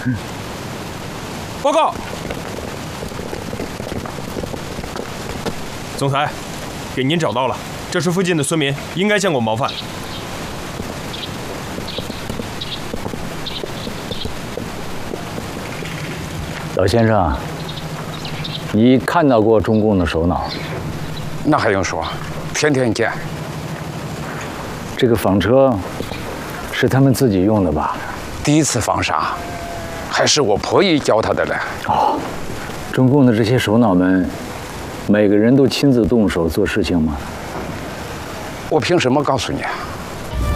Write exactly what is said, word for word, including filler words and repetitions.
报告，总裁，给您找到了，这是附近的村民，应该见过毛犯。 老先生，你看到过中共的首脑？ 那还用说，天天见。 这个纺车是他们自己用的吧？ 第一次纺纱，还是我婆姨教他的嘞。 哦，中共的这些首脑们，每个人都亲自动手做事情吗？ 我凭什么告诉你啊？